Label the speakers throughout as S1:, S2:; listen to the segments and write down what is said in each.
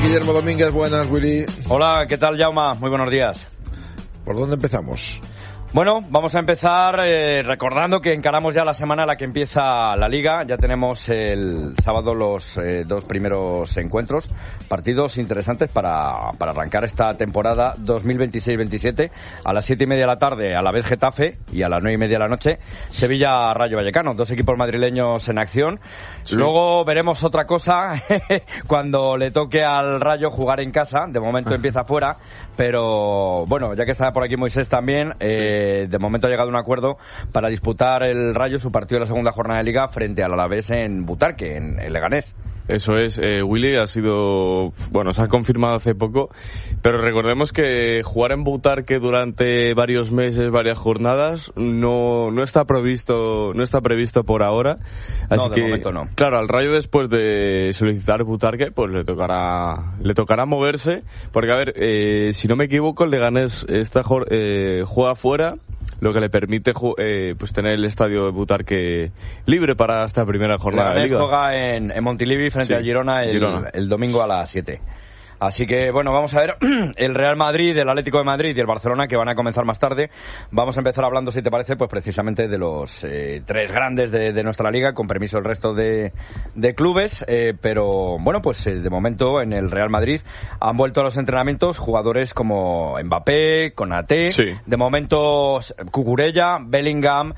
S1: Guillermo Domínguez, buenas, Willy.
S2: Hola, ¿qué tal, Jaume? Muy buenos días.
S1: ¿Por dónde empezamos?
S2: Bueno, vamos a empezar recordando que encaramos ya la semana en la que empieza la Liga. Ya tenemos el sábado los dos primeros encuentros, partidos interesantes para arrancar esta temporada 2026-27. A las 7:30 de la tarde, a la vez Getafe, y a las 9:30 de la noche, Sevilla-Rayo Vallecano. Dos equipos madrileños en acción. Sí. Luego veremos otra cosa cuando le toque al Rayo jugar en casa. De momento empieza fuera, pero bueno, ya que está por aquí Moisés también, de momento ha llegado a un acuerdo para disputar el Rayo su partido de la segunda jornada de Liga frente al Alavés en Butarque, en Leganés.
S3: Eso es, Willy, se ha confirmado hace poco, pero recordemos que jugar en Butarque durante varios meses, varias jornadas, no está previsto por ahora. Así
S2: de momento no.
S3: Claro, al Rayo, después de solicitar Butarque, pues le tocará moverse, porque a ver, si no me equivoco, el Leganés juega fuera, lo que le permite pues tener el estadio de Butarque libre para esta primera jornada de Liga.
S2: Juega en Montilivi frente a Girona el domingo a las 7. Así que, bueno, vamos a ver el Real Madrid, el Atlético de Madrid y el Barcelona, que van a comenzar más tarde. Vamos a empezar hablando, si te parece, pues precisamente de los tres grandes de nuestra liga, con permiso del resto de clubes. Pero, bueno, pues de momento en el Real Madrid han vuelto a los entrenamientos jugadores como Mbappé, Konaté, de momento Cucurella, Bellingham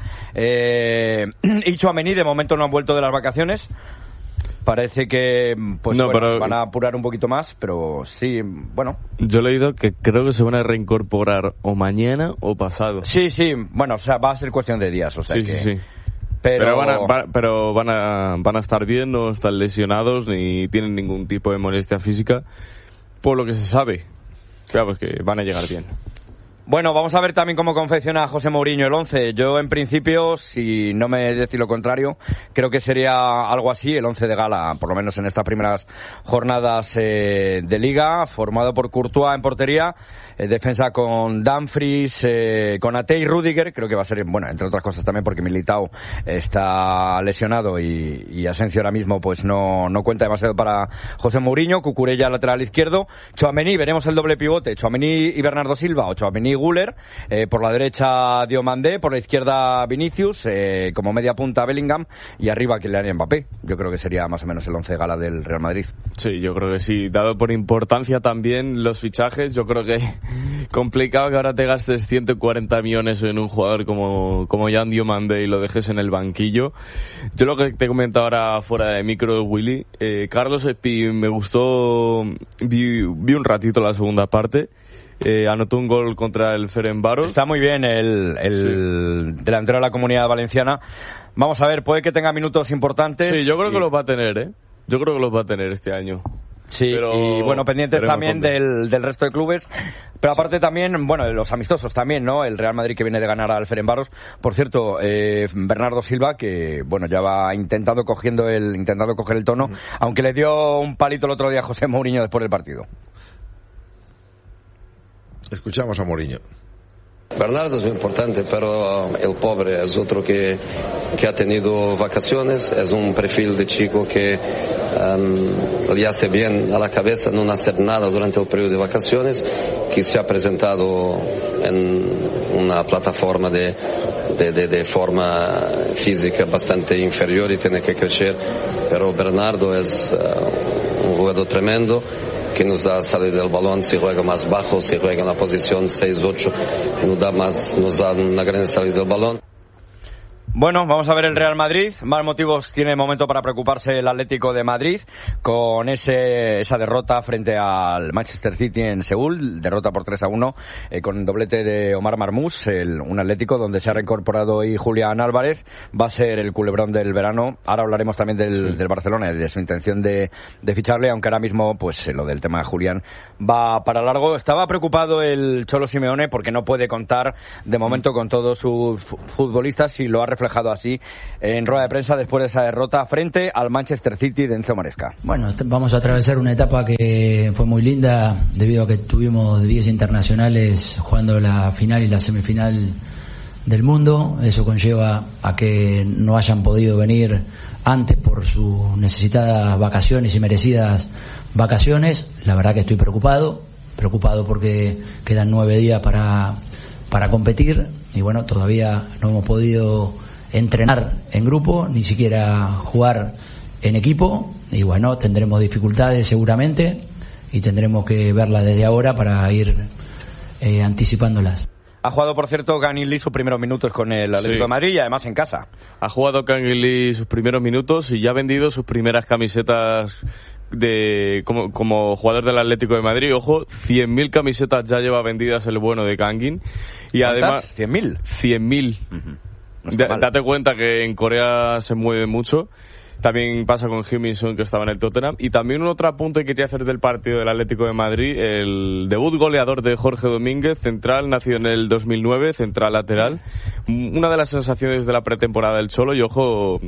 S2: y Tchouaméni, de momento no han vuelto de las vacaciones. Parece que van a apurar un poquito más, pero sí, bueno.
S3: Yo he leído que creo que se van a reincorporar o mañana o pasado.
S2: Sí, bueno, o sea, va a ser cuestión de días, o sea
S3: sí. Pero van a estar bien, no están lesionados ni tienen ningún tipo de molestia física, por lo que se sabe. Claro, pues que van a llegar bien.
S2: Bueno, vamos a ver también cómo confecciona José Mourinho el 11. Yo, en principio, si no me decís lo contrario, creo que sería algo así, el 11 de gala, por lo menos en estas primeras jornadas de Liga, formado por Courtois en portería, defensa con Dumfries, Konaté y Rüdiger. Creo que va a ser, bueno, entre otras cosas también porque Militao está lesionado y Asensio ahora mismo pues no cuenta demasiado para José Mourinho. Cucurella lateral izquierdo, Tchouaméni, veremos el doble pivote, Tchouaméni y Bernardo Silva, o Tchouaméni y Güler, por la derecha Diomandé, por la izquierda Vinicius, como media punta Bellingham, y arriba Kylian Mbappé. Yo creo que sería más o menos el 11 de gala del Real Madrid.
S3: Sí, yo creo que sí, dado por importancia también los fichajes, yo creo que complicado que ahora te gastes 140 millones en un jugador como Jan Diomandé y lo dejes en el banquillo. Yo lo que te comento ahora fuera de micro, Willy, Carlos Espi me gustó, vi un ratito la segunda parte. Anotó un gol contra el Ferencváros.
S2: Está muy bien el delantero de la Comunidad Valenciana. Vamos a ver, puede que tenga minutos importantes.
S3: Sí, yo creo que los va a tener, Yo creo que los va a tener este año.
S2: Sí, y bueno, pendientes también del resto de clubes, pero aparte también, bueno, de los amistosos también, ¿no? El Real Madrid, que viene de ganar al Ferencváros. Por cierto, Bernardo Silva, que bueno, ya va intentando coger el tono, aunque le dio un palito el otro día a José Mourinho después del partido.
S1: Escuchamos a Mourinho.
S4: Bernardo es muy importante, pero el pobre es otro que ha tenido vacaciones, es un perfil de chico que le hace bien a la cabeza no hacer nada durante el periodo de vacaciones, que se ha presentado en una plataforma de forma física bastante inferior y tiene que crecer, pero Bernardo es un jugador tremendo, que nos da salida del balón, si juega más bajo, si juega en la posición 6-8, nos da una gran salida del balón.
S2: Bueno, vamos a ver el Real Madrid. Más motivos tiene de momento para preocuparse el Atlético de Madrid con esa derrota frente al Manchester City en Seúl, derrota por 3-1, con doblete de Omar Marmús, un Atlético donde se ha reincorporado hoy Julián Álvarez. Va a ser el culebrón del verano. Ahora hablaremos también del Barcelona y de su intención de ficharle, aunque ahora mismo pues lo del tema de Julián va para largo. Estaba preocupado el Cholo Simeone porque no puede contar de momento con todos sus futbolistas, y lo ha reflejado así en rueda de prensa después de esa derrota frente al Manchester City de Enzo Maresca.
S5: Bueno, vamos a atravesar una etapa que fue muy linda debido a que tuvimos 10 internacionales jugando la final y la semifinal del mundo. Eso conlleva a que no hayan podido venir antes por sus necesitadas vacaciones y merecidas vacaciones. La verdad que estoy preocupado porque quedan 9 días para competir y bueno, todavía no hemos podido entrenar en grupo, ni siquiera jugar en equipo, y bueno, tendremos dificultades seguramente y tendremos que verlas desde ahora para ir anticipándolas.
S2: Ha jugado, por cierto, Kangin Lee sus primeros minutos con el Atlético de Madrid y además en casa.
S3: Ha jugado Kangin Lee sus primeros minutos y ya ha vendido sus primeras camisetas como jugador del Atlético de Madrid. Ojo, 100.000 camisetas ya lleva vendidas el bueno de Kangin. Y además,
S2: ¿100.000?
S3: 100.000.
S2: No
S3: date cuenta que en Corea se mueve mucho. También pasa con Heung-min Son, que estaba en el Tottenham. Y también un otro apunte que quería hacer del partido del Atlético de Madrid: el debut goleador de Jorge Domínguez, central, nacido en el 2009, central lateral. Una de las sensaciones de la pretemporada del Cholo, y ojo,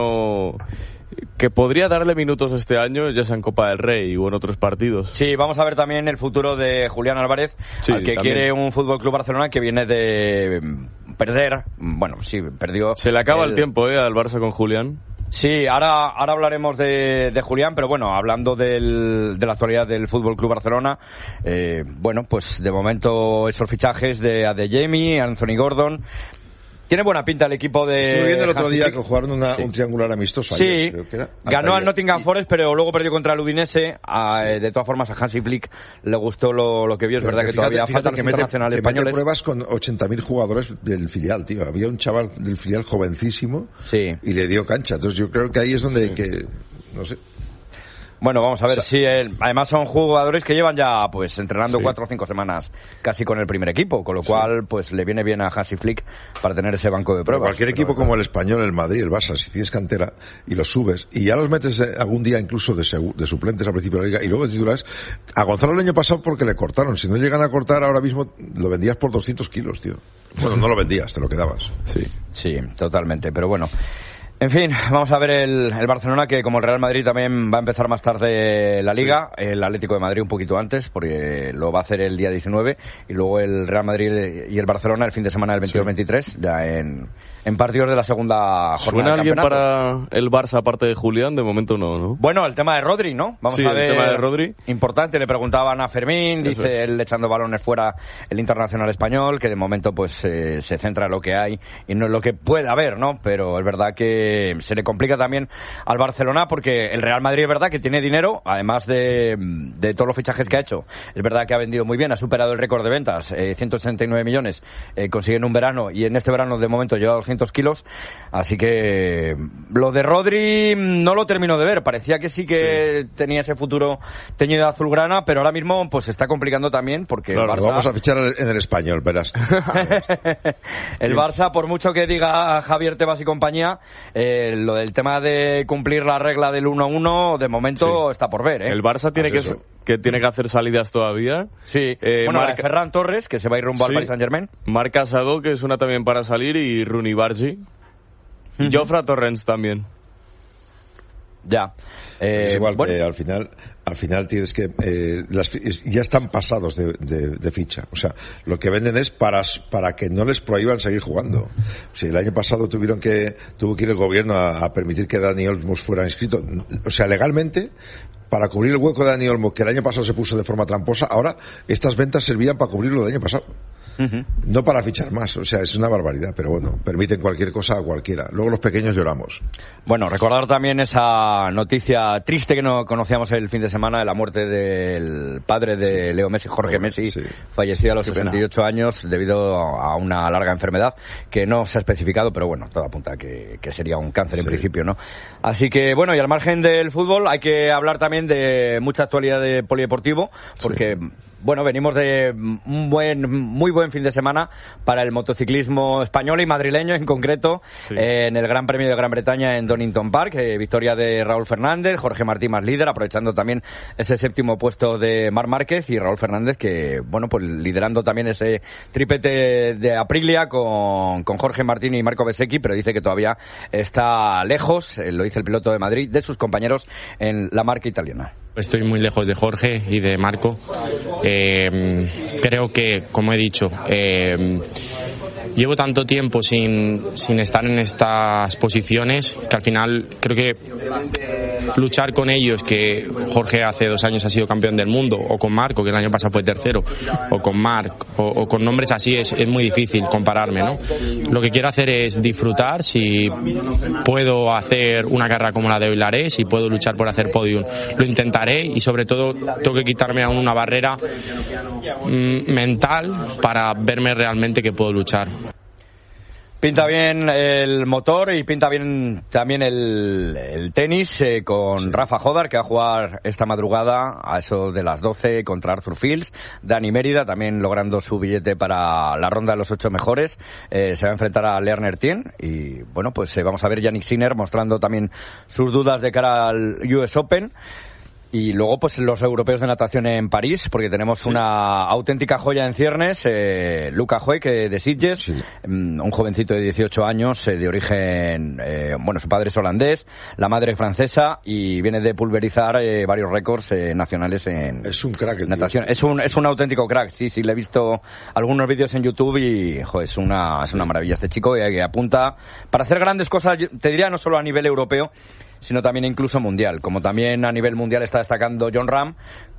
S3: que podría darle minutos este año, ya sea en Copa del Rey o en otros partidos.
S2: Sí, vamos a ver también el futuro de Julián Álvarez, al que
S3: también
S2: quiere un Fútbol Club Barcelona que viene de perder. Bueno, sí, perdió.
S3: Se le acaba el tiempo al Barça con Julián.
S2: Sí, ahora hablaremos de Julián, pero bueno, hablando de la actualidad del Fútbol Club Barcelona, bueno, pues de momento esos fichajes de Adeyemi, Anthony Gordon. Tiene buena pinta el equipo de...
S1: Estuve viendo el otro
S2: Hansi
S1: día
S2: Flick.
S1: que jugaron un triangular amistoso
S2: Sí,
S1: ayer, creo que era.
S2: ganó al Nottingham Forest, pero luego perdió contra el Udinese. De todas formas, a Hansi Flick le gustó lo que vio. Es verdad que todavía faltan los internacionales españoles.
S1: Mete pruebas con 80.000 jugadores del filial, tío. Había un chaval del filial jovencísimo y le dio cancha. Entonces yo creo que ahí es donde no sé.
S2: Bueno, vamos a ver si además son jugadores que llevan ya pues entrenando 4 o 5 semanas casi con el primer equipo, con lo cual pues le viene bien a Hansi Flick para tener ese banco de pruebas.
S1: Cualquier equipo como el Español, el Madrid, el Barça, si tienes cantera y los subes y ya los metes algún día incluso de suplentes al principio de la liga y luego de titulares, a Gonzalo el año pasado porque le cortaron, si no llegan a cortar ahora mismo lo vendías por 200 kilos, tío. Bueno, no lo vendías, te lo quedabas.
S2: Sí, totalmente, pero bueno. En fin, vamos a ver el Barcelona, que como el Real Madrid también va a empezar más tarde la Liga, el Atlético de Madrid un poquito antes, porque lo va a hacer el día 19, y luego el Real Madrid y el Barcelona el fin de semana del 22-23, ya en partidos de la segunda jornada.
S3: ¿Suena alguien para el Barça aparte de Julián? De momento no.
S2: Bueno, el tema de Rodri, ¿no? Vamos a ver.
S3: El tema de Rodri.
S2: Importante, le preguntaban a Fermín, dice él echando balones fuera el internacional español, que de momento pues se centra en lo que hay y no en lo que puede haber, ¿no? Pero es verdad que se le complica también al Barcelona porque el Real Madrid es verdad que tiene dinero, además de todos los fichajes que ha hecho. Es verdad que ha vendido muy bien, ha superado el récord de ventas, 169 millones consiguen un verano, y en este verano de momento lleva 200 kilos, así que lo de Rodri no lo termino de ver. Parecía que sí que tenía ese futuro teñido de azulgrana, pero ahora mismo pues se está complicando también porque
S1: claro,
S2: el Barça...
S1: lo vamos a fichar en el Español, verás.
S2: El Barça, por mucho que diga Javier Tebas y compañía, lo del tema de cumplir la regla del 1-1 de momento está por ver, ¿eh?
S3: El Barça tiene que tiene que hacer salidas todavía.
S2: Sí. Bueno, Ferran Torres, que se va a ir rumbo al Paris Saint-Germain.
S3: Marc Casado, que es una también para salir, y Rooney Bargi. Y Jofre Torrens también.
S2: Ya.
S1: Es igual que al final tienes que ya están pasados de ficha. O sea, lo que venden es para que no les prohíban seguir jugando. O sea, el año pasado tuvo que ir el gobierno a permitir que Dani Olmos fuera inscrito. O sea, legalmente, para cubrir el hueco de Dani Olmo, que el año pasado se puso de forma tramposa, ahora estas ventas servían para cubrir lo del año pasado. No para fichar más, o sea, es una barbaridad, pero bueno, permiten cualquier cosa a cualquiera. Luego los pequeños lloramos.
S2: Bueno, recordar también esa noticia triste que no conocíamos el fin de semana, de la muerte del padre de Leo Messi, Jorge Messi, fallecido a los 68 años debido a una larga enfermedad que no se ha especificado, pero bueno, todo apunta a que sería un cáncer en principio, ¿no? Así que bueno, y al margen del fútbol hay que hablar también de mucha actualidad de polideportivo, porque bueno, venimos de un muy buen fin de semana para el motociclismo español y madrileño en concreto, en el Gran Premio de Gran Bretaña en Donington Park, victoria de Raúl Fernández, Jorge Martín más líder, aprovechando también ese séptimo puesto de Marc Márquez, y Raúl Fernández que, bueno, pues liderando también ese tripete de Aprilia con Jorge Martín y Marco Bezzecchi, pero dice que todavía está lejos, lo dice el piloto de Madrid, de sus compañeros en la marca italiana.
S6: Estoy muy lejos de Jorge y de Marco. Creo que, como he dicho, llevo tanto tiempo sin estar en estas posiciones que al final creo que luchar con ellos, que Jorge hace 2 años ha sido campeón del mundo, o con Marco, que el año pasado fue tercero, o con Marc, o con nombres así, es muy difícil compararme, ¿no? Lo que quiero hacer es disfrutar. Si puedo hacer una carrera como la de hoy, la haré. Si puedo luchar por hacer podium, lo intentaré, y sobre todo tengo que quitarme aún una barrera mental para verme realmente que puedo luchar.
S2: Pinta bien el motor y pinta bien también el tenis con Rafa Jodar, que va a jugar esta madrugada a eso de las 12 contra Arthur Fields. Dani Mérida también logrando su billete para la ronda de los 8 mejores. Se va a enfrentar a Lerner Tien y bueno, pues vamos a ver Yannick Sinner mostrando también sus dudas de cara al US Open. Y luego, pues, los europeos de natación en París, porque tenemos una auténtica joya en ciernes, Luca Hoek, de Sitges, un jovencito de 18 años, de origen, bueno, su padre es holandés, la madre francesa, y viene de pulverizar varios récords nacionales en
S1: es un crack,
S2: natación. Es un auténtico crack, sí, le he visto algunos vídeos en YouTube y, joder, es una maravilla este chico, que apunta para hacer grandes cosas, te diría, no solo a nivel europeo, sino también incluso mundial, como también a nivel mundial está destacando Jon Rahm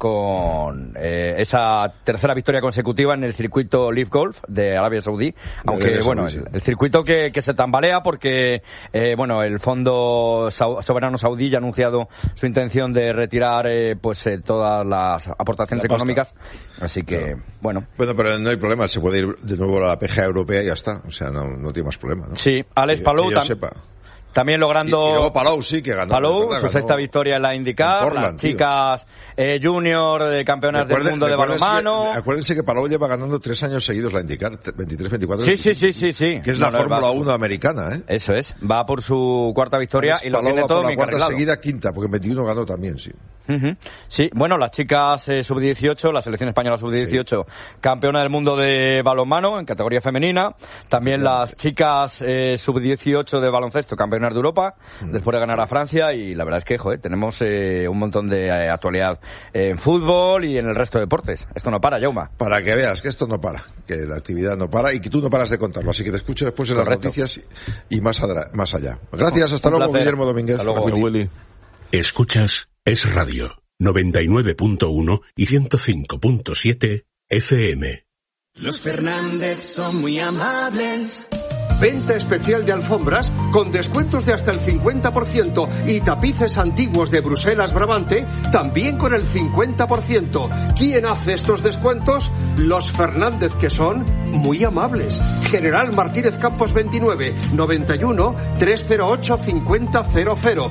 S2: con esa tercera victoria consecutiva en el circuito Live Golf de Arabia Saudí, aunque bueno, el circuito que se tambalea porque bueno, el Fondo Soberano Saudí ya ha anunciado su intención de retirar todas las aportaciones económicas, así que bueno,
S1: pero no hay problema, se puede ir de nuevo a la PGA europea y ya está, o sea, no tiene más problema, ¿no?
S2: Sí, Alex Palou también logrando...
S1: Y luego Palou sí que ganó.
S2: Palou, su sexta victoria en la IndyCar, las chicas junior de campeonas del mundo de balonmano.
S1: Acuérdense que Palou lleva ganando 3 años seguidos la IndyCar, 23, 24...
S2: Sí.
S1: Que es la Fórmula 1 americana, ¿eh?
S2: Eso es, va por su cuarta victoria y lo tiene todo bien arreglado.
S1: La cuarta seguida, quinta, porque en 21 ganó también, sí.
S2: Sí, bueno, las chicas sub-18, la selección española sub-18, campeona del mundo de balonmano en categoría femenina. También las chicas sub-18 de baloncesto, campeonas de Europa, después de ganar a Francia. Y la verdad es que, joder, tenemos un montón de actualidad en fútbol y en el resto de deportes. Esto no para, Jauma.
S1: Para que veas que esto no para, que la actividad no para y que tú no paras de contarlo. Así que te escucho después en las noticias y más allá. Gracias, hasta luego, Guillermo Domínguez.
S2: Hasta luego, Willy.
S7: Escuchas Es Radio 99.1 y 105.7 FM.
S8: Los Fernández son muy amables.
S9: Venta especial de alfombras con descuentos de hasta el 50% y tapices antiguos de Bruselas Brabante también con el 50%. ¿Quién hace estos descuentos? Los Fernández, que son muy amables. General Martínez Campos 29, 91 308 5000.